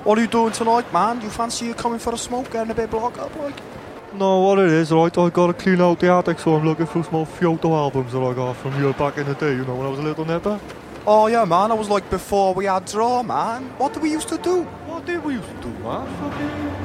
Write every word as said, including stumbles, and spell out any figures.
What are you doing tonight, man? You fancy you coming for a smoke, getting a bit blocked up, like? No, what it is, right, I gotta clean out the attic, so I'm looking through some old photo albums that I got from you back in the day, you know, when I was a little nipper. Oh yeah, man, I was like before we had draw, man. What did we used to do? What did we used to do, man? Fucking...